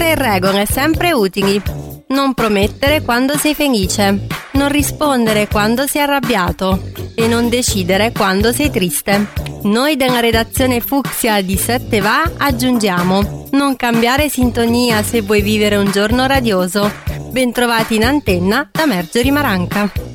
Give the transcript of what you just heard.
6 regole sempre utili. Non promettere quando sei felice, non rispondere quando sei arrabbiato e non decidere quando sei triste. Noi della redazione Fucsia di 7 Va aggiungiamo: non cambiare sintonia se vuoi vivere un giorno radioso. Bentrovati in antenna da Marjorie Maranca.